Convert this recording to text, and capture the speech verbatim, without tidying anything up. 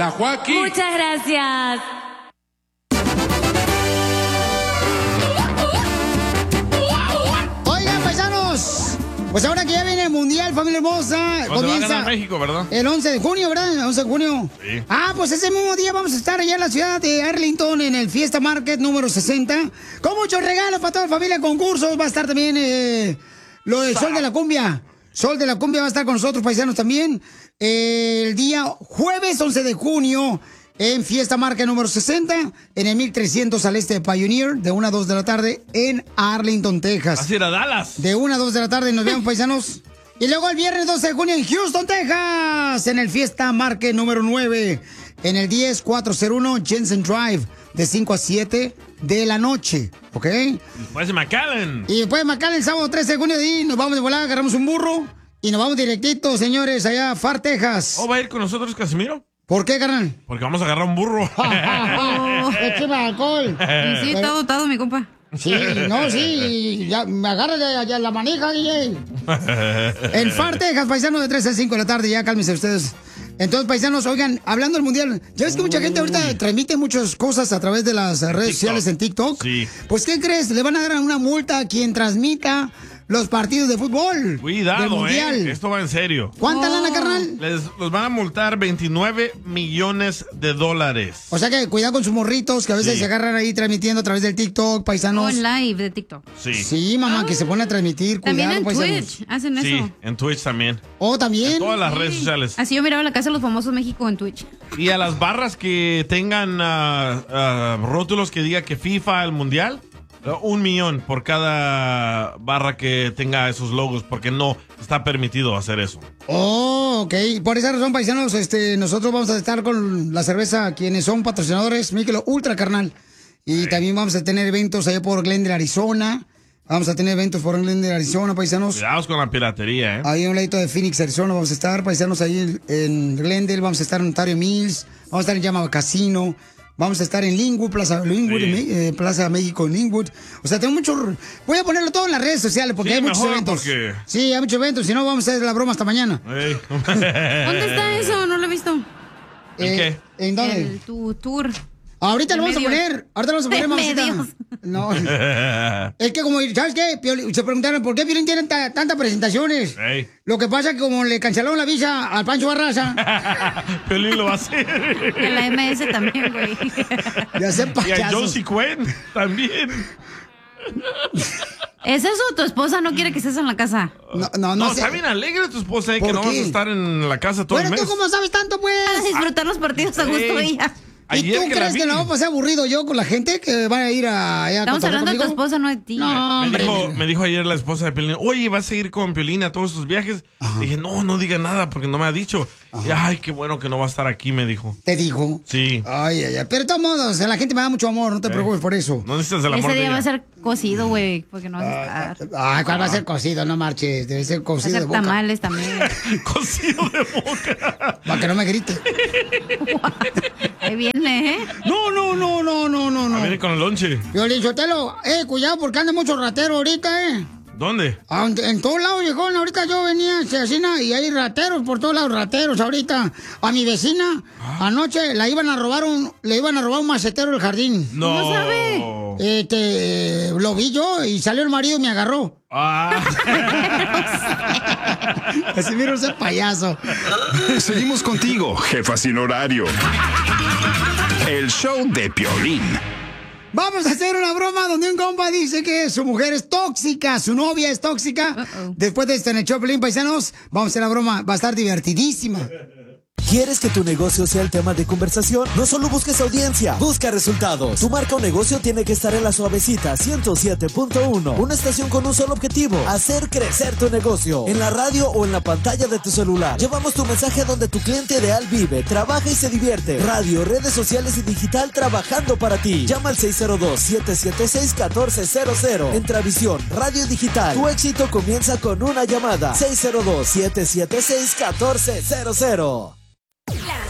La Joaquín. Muchas gracias. Oigan, paisanos, pues ahora que ya viene el Mundial, familia hermosa, comienza va a ganar México, ¿verdad? El once de junio, ¿verdad? El once de junio. Sí. Ah, pues ese mismo día vamos a estar allá en la ciudad de Arlington, en el Fiesta Market número sesenta, con muchos regalos para toda la familia, concursos. Va a estar también eh, lo del Sol de la Cumbia. Sol de la Cumbia va a estar con nosotros, paisanos, también. Eh, el día jueves once de junio, en Fiesta Market número sesenta, en el mil trescientos al este de Pioneer, de una a dos de la tarde, en Arlington, Texas. Así era Dallas. De una a dos de la tarde, nos vemos, paisanos. Y luego el viernes doce de junio en Houston, Texas, en el Fiesta Market número nueve, en el diez cuatrocientos uno Jensen Drive, de cinco a siete de la noche, ¿ok? Después de McAllen. Y después de McAllen, el sábado trece de junio, y nos vamos de volada, agarramos un burro y nos vamos directito, señores, allá a Far, Texas. ¿O va a ir con nosotros, Casimiro? ¿Por qué, carnal? Porque vamos a agarrar un burro. Écheme alcohol. Y sí, está dotado, mi compa. Sí, no, sí, ya, me agarra ya, ya la manija, D J. En Far, Texas, paisanos, de tres a cinco de la tarde, ya cálmense ustedes. Entonces, paisanos, oigan, hablando del Mundial, ya ves que mucha gente ahorita transmite muchas cosas a través de las redes TikTok. sociales en TikTok. Sí. Pues, ¿qué crees? Le van a dar una multa a quien transmita los partidos de fútbol del Cuidado, Mundial. eh. Esto va en serio. ¿Cuánta lana, carnal? Les los van a multar veintinueve millones de dólares. O sea que cuidado con sus morritos que a veces Sí. se agarran ahí transmitiendo a través del TikTok, paisanos. On live de TikTok. Sí. Sí, mamá, que se pone a transmitir. También Cuidado, en paisanos. Twitch hacen Sí, eso. en Twitch también. Oh, también. En todas las Sí. redes sociales. Así yo miraba la casa de los famosos México en Twitch. Y a las barras que tengan ah, ah, rótulos que diga que FIFA el mundial, ah, un millón por cada barra que tenga esos logos, porque no está permitido hacer eso. Oh, ok. Por esa razón, paisanos, este, nosotros vamos a estar con la cerveza, quienes son patrocinadores, Michelob Ultra, carnal. Y también vamos a tener eventos allá por Glendale, Arizona. Vamos a tener eventos por Glendale, Arizona, paisanos. Cuidados con la piratería, ¿eh? Ahí a un ladito de Phoenix, Arizona, vamos a estar, paisanos, ahí en, en Glendale. Vamos a estar en Ontario Mills. Vamos a estar en Yamaha Casino. Vamos a estar en Linwood, Plaza Linwood, Sí. en Me- eh, Plaza México en Linwood. O sea, tengo mucho... Voy a ponerlo todo en las redes sociales porque Sí, hay muchos mejor, eventos. porque- Sí, hay muchos eventos. Si no, vamos a hacer la broma hasta mañana. Ey. ¿Dónde está eso? No lo he visto. ¿El Eh, ¿En dónde? El, tu tour. Ahorita En lo vamos medios. a poner. Ahorita lo vamos a poner, En mamacita. medios. No. Es que como, ¿sabes qué? Piolín- se preguntaron, ¿por qué Piolín tiene ta- tantas presentaciones? Ey. Lo que pasa es que como le cancelaron la visa al Pancho Barraza, Pelín lo va a hacer. En la M S también, güey. ya se Y a payaso. Josie Cuen también. ¿Es eso? ¿Tu esposa no quiere que estés en la casa? No, no, no, No, sé. está bien alegre tu esposa, eh, ¿Por que no qué? vas a estar en la casa todo Bueno, el mes. ¿tú cómo sabes tanto, pues? A disfrutar los partidos a gusto Ey. ella. ¿Y Ayer tú que la crees vi. que no va a pasar aburrido yo con la gente que van a ir a, allá a Estamos cotorrear hablando de tu conmigo? esposa, no de ti. No, Me hombre. dijo, me dijo ayer la esposa de Pelín, oye, ¿vas a ir con Piolín a todos tus viajes? Dije, no, no diga nada porque no me ha dicho. Y, ay, qué bueno que no va a estar aquí, me dijo. Te dijo. Sí. Ay, ay, ay. Pero de todos modos, la gente me da mucho amor, no te preocupes por eso. No necesitas el amor Ese de día ella. va a ser cocido, güey, porque no vas a estar. Ay, ¿cuál va a ser cocido? No marches, debe ser Va a cocido de ser boca. tamales también. Cocido de boca. Para que no me grite. Ahí viene, ¿eh? No, no, no, no, no, no, Ah, no. viene con el lonche. Violín Sotelo, eh, cuidado porque anda mucho ratero ahorita, eh. ¿Dónde? Ah, En, en todos lados, viejón. Ahorita yo venía a Cecina y hay rateros por todos lados, rateros ahorita. A mi vecina, anoche la iban a robar un, le iban a robar un macetero del jardín. No. ¿Cómo sabe? Este, lo vi yo y salió el marido y me agarró. Ah. Así miro ese payaso. Seguimos contigo, jefa sin horario. El show de Piolín. Vamos a hacer una broma donde un compa dice que su mujer es tóxica, su novia es tóxica. Uh-oh. Después de esto en el show, Piolín, paisanos, vamos a hacer la broma. Va a estar divertidísima. ¿Quieres que tu negocio sea el tema de conversación? No solo busques audiencia, busca resultados. Tu marca o negocio tiene que estar en la suavecita ciento siete punto uno. Una estación con un solo objetivo: hacer crecer tu negocio. En la radio o en la pantalla de tu celular. Llevamos tu mensaje a donde tu cliente ideal vive, trabaja y se divierte. Radio, redes sociales y digital trabajando para ti. Llama al seis cero dos, siete siete seis, uno cuatro cero cero. En Travisión, radio y digital. Tu éxito comienza con una llamada. seis cero dos, siete siete seis, uno cuatro cero cero.